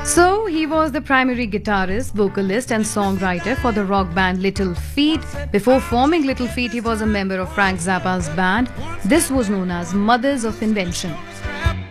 So, he was the primary guitarist, vocalist, and songwriter for the rock band Little Feat. Before forming Little Feat, he was a member of Frank Zappa's band. This was known as Mothers of Invention.